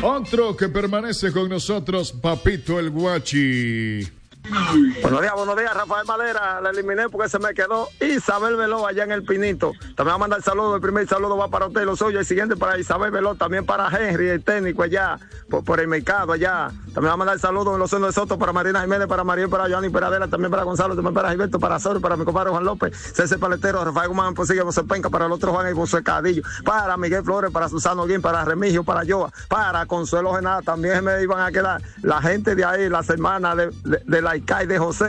Otro que permanece con nosotros, Papito el Guachi. Buenos días, Rafael Madera. La eliminé porque se me quedó Isabel Veló allá en el Pinito. También va a mandar saludos. El primer saludo va para usted, lo suyo. El siguiente para Isabel Veló. También para Henry, el técnico allá, por el mercado allá. También va a mandar saludos en los Senos de Soto para Marina Jiménez, para Mariel, para Joanny Peradela, también para Gonzalo, también para Gilberto, para Sorio, para mi compadre Juan López, César Paletero, Rafael Guzmán, Posible, José Penca, para el otro Juan y José Cadillo, para Miguel Flores, para Susano Guín, para Remigio, para Joa, para Consuelo Genada. También me iban a quedar la gente de ahí, las hermanas de la ICAI de José,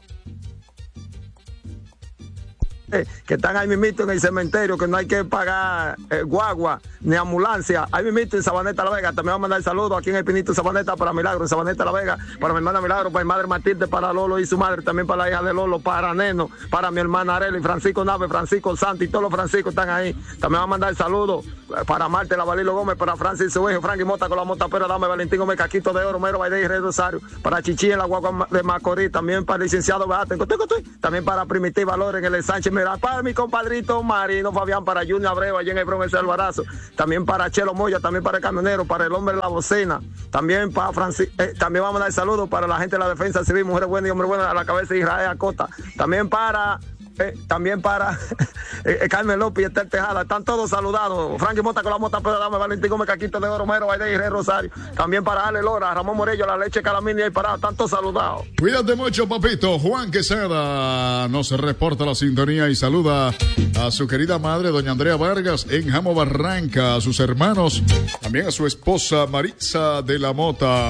que están ahí mismito en el cementerio, que no hay que pagar guagua ni ambulancia, ahí mismito en Sabaneta La Vega. También voy a mandar saludos aquí en el Pinito Sabaneta para Milagro, en Sabaneta La Vega, para mi hermana Milagro, para mi madre Matilde, para Lolo y su madre, también para la hija de Lolo, para Neno, para mi hermana Arely, Francisco Nave, Francisco Santi, todos los Franciscos están ahí. También voy a mandar saludos para Marte Lavalilo Gómez, para Francis Suejo, Frankie Mota con la Mota Pero, Dame Valentín Gómez, Caquito de Oro, Mero Baide y Rey Rosario, para Chichi en la Guagua de Macorís, también para el licenciado Beate, también para Primitiva Lore en el Sánchez Mira, para mi compadrito Marino Fabián, para Junior Abreu allá en el Bronx El Alvarazo, también para Chelo Moya, también para el camionero, para el hombre de la bocina, también para también vamos a dar saludos para la gente de la Defensa Civil, mujeres buenas y hombres buenos, a la cabeza de Israel Acosta, también para Carmen López y Estel Tejada, están todos saludados. Frankie Mota con la Mota Pero, Dame Valentín Gómez, Caquito de Oro, Mero Baide y Rey Rosario, también para Ale Lora, Ramón Morello, La Leche Calamini y Parado, están todos saludados. Cuídate mucho, papito. Juan Quesada nos reporta la sintonía y saluda a su querida madre, doña Andrea Vargas, en Jamo Barranca, a sus hermanos, también a su esposa Maritza de la Mota.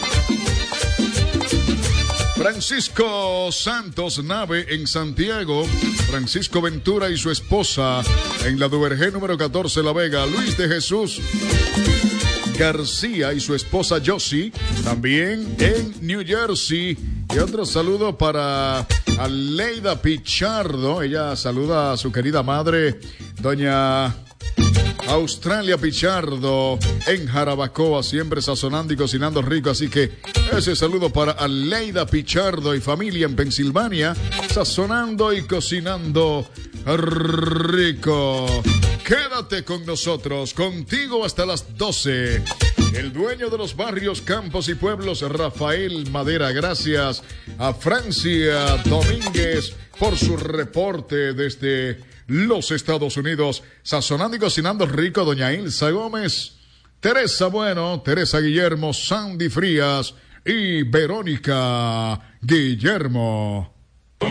Francisco Santos Nave en Santiago, Francisco Ventura y su esposa en la Duvergé número 14 La Vega, Luis de Jesús García y su esposa Josie, también en New Jersey. Y otro saludo para Aleida Pichardo, ella saluda a su querida madre, doña Australia Pichardo en Jarabacoa, siempre sazonando y cocinando rico, así que ese saludo para Aleida Pichardo y familia en Pensilvania, sazonando y cocinando rico. Quédate con nosotros, contigo hasta las 12. El dueño de los barrios, campos y pueblos, Rafael Madera. Gracias a Francia Domínguez por su reporte desde los Estados Unidos. Sazonando y cocinando rico, doña Ilsa Gómez, Teresa Bueno, Teresa Guillermo, Sandy Frías y Verónica Guillermo.